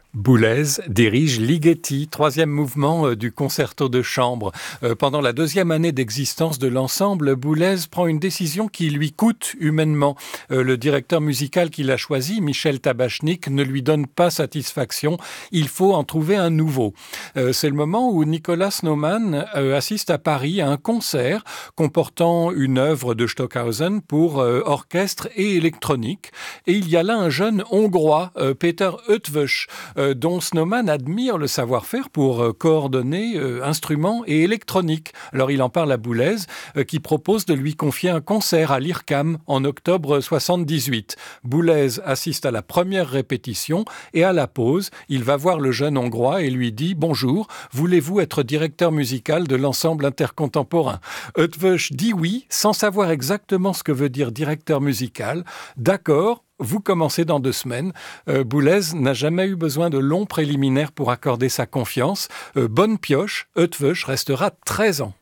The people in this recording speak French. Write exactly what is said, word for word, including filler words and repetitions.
Boulez dirige Ligeti, troisième mouvement euh, du concerto de chambre. Euh, pendant la deuxième année d'existence de l'ensemble, Boulez prend une décision qui lui coûte humainement. Euh, le directeur musical qu'il a choisi, Michel Tabachnik, ne lui donne pas satisfaction. Il faut en trouver un nouveau. Euh, c'est le moment où Nicolas Naumann euh, assiste à Paris à un concert comportant une œuvre de Stockhausen pour euh, orchestre et électronique. Et il y a là un jeune Hongrois, euh, Peter Eötvös, Euh, dont Naumann admire le savoir-faire pour euh, coordonner euh, instruments et électronique. Alors il en parle à Boulez, euh, qui propose de lui confier un concert à l'I R C A M en octobre soixante-dix-huit. Boulez assiste à la première répétition et à la pause, il va voir le jeune Hongrois et lui dit « Bonjour, voulez-vous être directeur musical de l'ensemble intercontemporain ?» Eötvös dit oui, sans savoir exactement ce que veut dire directeur musical. D'accord, vous commencez dans deux semaines. Euh, Boulez n'a jamais eu besoin de longs préliminaires pour accorder sa confiance. Euh, bonne pioche, Eötvös restera treize ans.